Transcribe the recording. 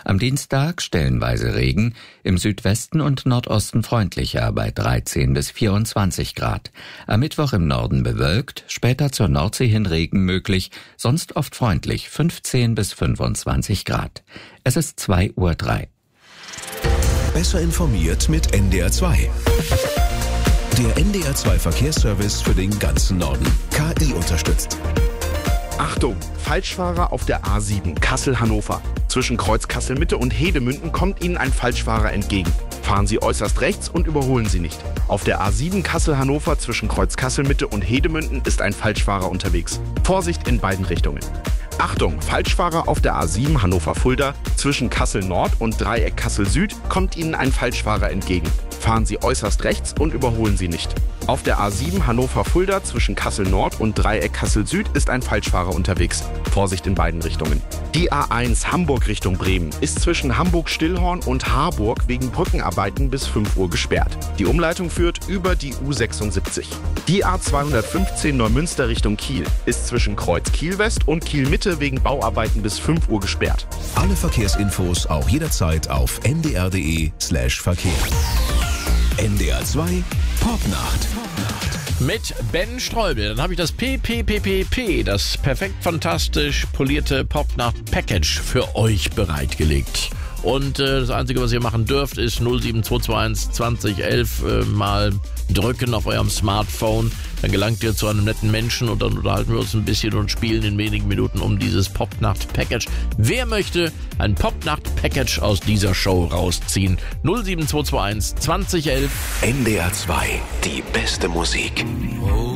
Am Dienstag stellenweise Regen, im Südwesten und Nordosten freundlicher bei 13 bis 24 Grad. Am Mittwoch im Norden bewölkt, später zur Nordsee hin Regen möglich, sonst oft freundlich 15 bis 25 Grad. Es ist 2:03 Uhr. Besser informiert mit NDR 2. Der NDR 2 Verkehrsservice für den ganzen Norden. KI unterstützt. Achtung, Falschfahrer auf der A7 Kassel-Hannover. Zwischen Kreuz Kassel-Mitte und Hedemünden kommt Ihnen ein Falschfahrer entgegen. Fahren Sie äußerst rechts und überholen Sie nicht. Auf der A7 Kassel-Hannover zwischen Kreuz Kassel-Mitte und Hedemünden ist ein Falschfahrer unterwegs. Vorsicht in beiden Richtungen. Achtung, Falschfahrer auf der A7 Hannover-Fulda. Zwischen Kassel-Nord und Dreieck Kassel-Süd kommt Ihnen ein Falschfahrer entgegen. Fahren Sie äußerst rechts und überholen Sie nicht. Auf der A7 Hannover-Fulda zwischen Kassel-Nord und Dreieck Kassel-Süd ist ein Falschfahrer unterwegs. Vorsicht in beiden Richtungen. Die A1 Hamburg Richtung Bremen ist zwischen Hamburg-Stillhorn und Harburg wegen Brückenarbeiten bis 5 Uhr gesperrt. Die Umleitung führt über die U76. Die A215 Neumünster Richtung Kiel ist zwischen Kreuz Kiel-West und Kiel-Mitte wegen Bauarbeiten bis 5 Uhr gesperrt. Alle Verkehrsinfos auch jederzeit auf ndr.de/Verkehr. NDR 2 Popnacht. Mit Ben Streubel. Dann habe ich das PPPPP, das perfekt fantastisch polierte Popnacht-Package für euch bereitgelegt. Und das Einzige, was ihr machen dürft, ist 07221 2011 mal drücken auf eurem Smartphone. Dann gelangt ihr zu einem netten Menschen und dann unterhalten wir uns ein bisschen und spielen in wenigen Minuten um dieses Popnacht-Package. Wer möchte ein Popnacht-Package aus dieser Show rausziehen? 07221 2011. NDR 2, die beste Musik.